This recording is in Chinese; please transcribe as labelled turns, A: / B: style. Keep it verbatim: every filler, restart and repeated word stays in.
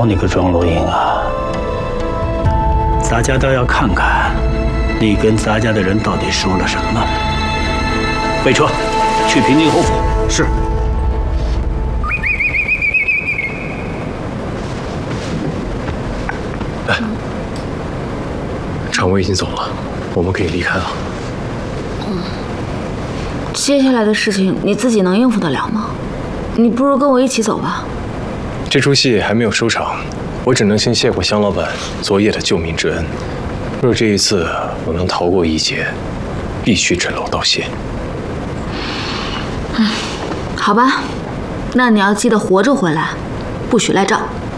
A: 好你个庄若英啊！咱家倒要看看，你跟咱家的人到底说了什么。备车，去平定侯府。是。
B: 哎，常威已经走了，我们可以离开了。
C: 嗯，接下来的事情你自己能应付得了吗？你不如跟我一起走吧。
B: 这出戏还没有收场，我只能先谢过香老板昨夜的救命之恩。若这一次我能逃过一劫，必须枕楼道谢。
C: 嗯，好吧，那你要记得活着回来，不许赖账。